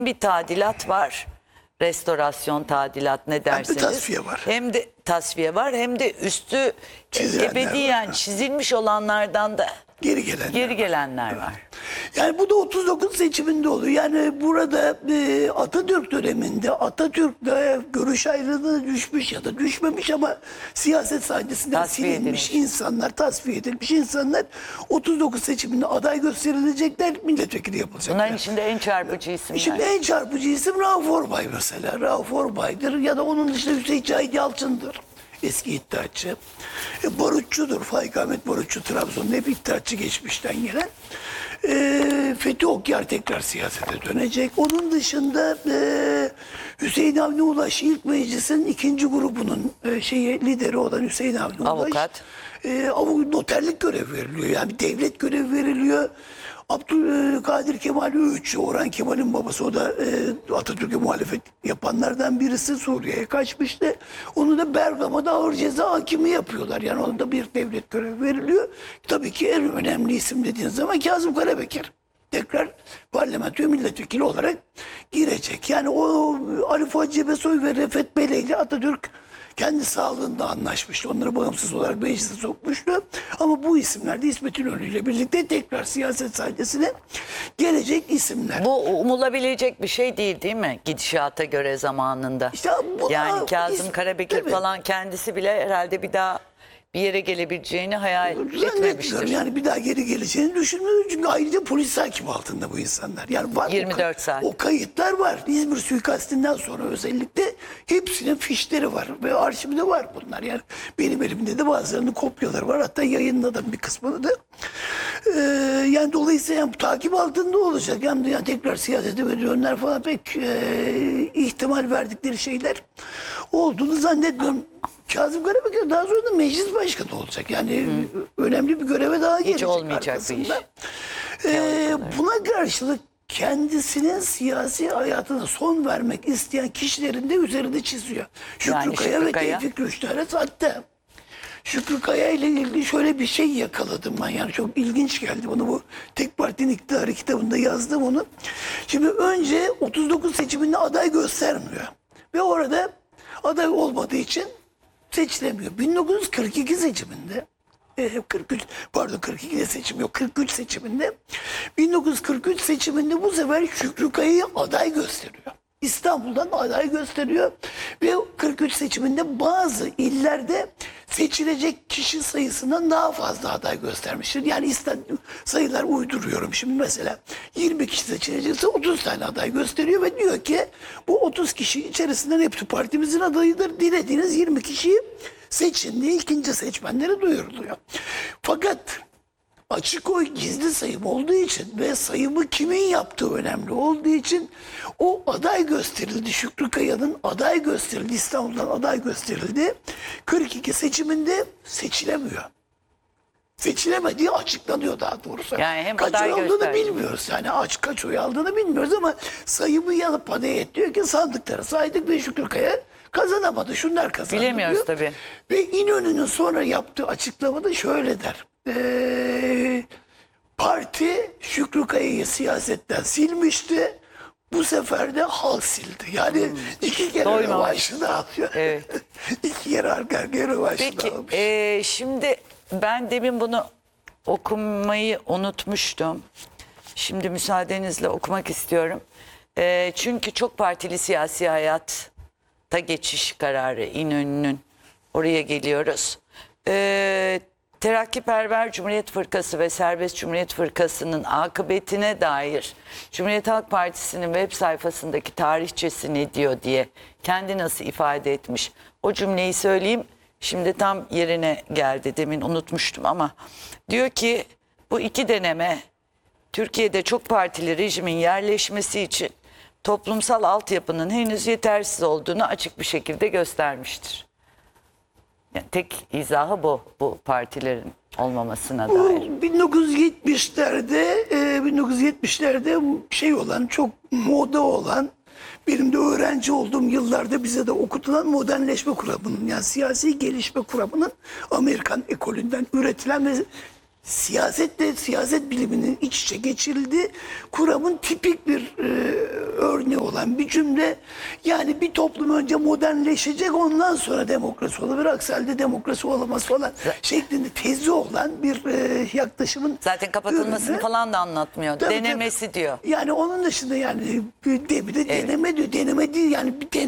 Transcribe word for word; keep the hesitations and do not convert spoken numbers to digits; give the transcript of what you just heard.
bir tadilat var. Restorasyon, tadilat ne derseniz. Hem de tasfiye var. Hem de tasfiye var hem de üstü Çizilenler ebediyen var. çizilmiş olanlardan da Geri gelenler geri var. gelenler var. Yani bu da otuz dokuz seçiminde oluyor. Yani burada e, Atatürk döneminde Atatürk'le görüş ayrılığı düşmüş ya da düşmemiş ama siyaset sahnesinden Tasfiye silinmiş edilmiş. insanlar, tasfiye edilmiş insanlar otuz dokuz seçiminde aday gösterilecekler, milletvekili yapılacaklar. Bunların içinde en çarpıcı isimler. Şimdi en çarpıcı isim Rauf Orbay mesela. Rauf Orbay'dır ya da onun dışında Hüseyin Cahit Yalçın'dır. Eski iddiatçı. E, barutçudur. Faik Ahmet Barutçu Trabzon'da hep iddiatçı geçmişten gelen. E, Fethi Okyar tekrar siyasete dönecek. Onun dışında e, Hüseyin Avni Ulaş ilk meclisin ikinci grubunun e, şeyi, lideri olan Hüseyin Avni Ulaş. Avukat. E, avukat noterlik görev veriliyor. Yani devlet görevi veriliyor. Abdülkadir Kemal Öğütçü, Orhan Kemal'in babası, o da e, Atatürk'e muhalefet yapanlardan birisi, Suriye'ye kaçmıştı. Onu da Bergama'da ağır ceza hakimi yapıyorlar. Yani ona da bir devlet görevi veriliyor. Tabii ki en önemli isim dediğiniz zaman Kazım Karabekir. Tekrar parlamentoya milletvekili olarak girecek. Yani o Ali Fuat Cebesoy ve Refet Bele ile Atatürk kendi sağlığında anlaşmıştı. Onları bağımsız olarak meclise sokmuştu. Ama bu isimler de İsmet İnönü ile birlikte tekrar siyaset sahnesine gelecek isimler. Bu umulabilecek bir şey değil değil mi? Gidişata göre zamanında. İşte buna- yani Kazım is- Karabekir evet. falan kendisi bile herhalde bir daha bir yere gelebileceğini hayal Zannetmiyorum. etmemiştir. Yani bir daha geri geleceğini düşünmüyorum. Çünkü ayrıca polis takip altında bu insanlar. Yani var, yirmi dört o, saat. O kayıtlar var. İzmir suikastinden sonra özellikle hepsinin fişleri var. Ve arşivde var bunlar. Yani benim elimde de bazılarının kopyaları var. Hatta yayınladım bir kısmını da. Ee, yani dolayısıyla yani, takip altında olacak. Yani, yani tekrar siyasete ve dönler falan pek e, ihtimal verdikleri şeyler olduğunu zannetmiyorum. Kazım Karabekir daha sonra da meclis başkanı olacak. Yani Hı. önemli bir göreve daha gelecek olmayacak bir arkasında. iş. Ee, buna karşılık kendisinin siyasi hayatına son vermek isteyen kişilerin de üzerinde çiziyor. Şükrü Yani Kaya Şükrü ve Kaya. Tevfik Rüştü'ne hatta Şükrü Kaya ile ilgili şöyle bir şey yakaladım ben. Yani çok ilginç geldi bana, bu Tek Partinin İktidarı kitabında yazdım onu. Şimdi önce otuz dokuz seçiminde aday göstermiyor. Ve orada aday olmadığı için seçilemiyor. bin dokuz yüz kırk iki seçiminde e, kırk üç pardon kırk ikide seçim yok, kırk üç seçiminde bin dokuz yüz kırk üç seçiminde bu sefer Şükrü Kaya'yı aday gösteriyor. İstanbul'dan aday gösteriyor ve kırk üç seçiminde bazı illerde seçilecek kişi sayısından daha fazla aday göstermiştir. Yani isten, sayılar uyduruyorum. Şimdi mesela yirmi kişi seçilecekse otuz tane aday gösteriyor ve diyor ki bu otuz kişi içerisinden hepsi partimizin adayıdır. Dilediğiniz yirmi kişiyi seçin diye ikinci seçmenlere duyuruluyor. Fakat açık oy gizli sayım olduğu için ve sayımı kimin yaptığı önemli olduğu için o aday gösterildi. Şükrü Kaya'nın aday gösterildi. İstanbul'dan aday gösterildi. kırk iki seçiminde seçilemiyor. Seçilemediği açıklanıyor daha doğrusu. Yani hem kaç aday oy aldığını gösterdi. bilmiyoruz. Yani aç kaç oy aldığını bilmiyoruz ama sayımı yapıp heyet diyor ki sandıkları saydık ve Şükrü Kaya kazanamadı. Şunlar kazandı Bilemiyoruz diyor. tabii. Ve İnönü'nün sonra yaptığı açıklamada şöyle der. Ee, parti Şükrü Kaya'yı siyasetten silmişti. Bu sefer de halk sildi. Yani Hmm. iki kere Doymamış. rövanşını alıyor. Evet. iki kere arka arkaya rövanşını Peki almış. e, şimdi ben demin bunu okumayı unutmuştum. Şimdi müsaadenizle okumak istiyorum. E, çünkü çok partili siyasi hayatta geçiş kararı İnönü'nün, oraya geliyoruz. E, Terakkiperver Cumhuriyet Fırkası ve Serbest Cumhuriyet Fırkası'nın akıbetine dair Cumhuriyet Halk Partisi'nin web sayfasındaki tarihçesi ne diyor diye kendi nasıl ifade etmiş. O cümleyi söyleyeyim. Şimdi tam yerine geldi, demin unutmuştum ama diyor ki bu iki deneme Türkiye'de çok partili rejimin yerleşmesi için toplumsal altyapının henüz yetersiz olduğunu açık bir şekilde göstermiştir. Yani tek izahı bu, bu partilerin olmamasına dair. Bu bin dokuz yüz yetmişlerde e, bin dokuz yüz yetmişlerde şey olan, çok moda olan, benim de öğrenci olduğum yıllarda bize de okutulan modernleşme kuramının, yani siyasi gelişme kuramının Amerikan ekolünden üretilen ve siyasetle siyaset biliminin iç içe geçirildiği kuramın tipik bir e, örneği olan bir cümle. Yani bir toplum önce modernleşecek, ondan sonra demokrasi olabilir. Aksi halde demokrasi olamaz falan şeklinde tezi olan bir e, yaklaşımın Zaten kapatılmasını ürünü. falan da anlatmıyor. Tabii, Denemesi tabii. diyor. Yani onun dışında yani bir de, bir de deneme diyor. Deneme değil yani bir deneme.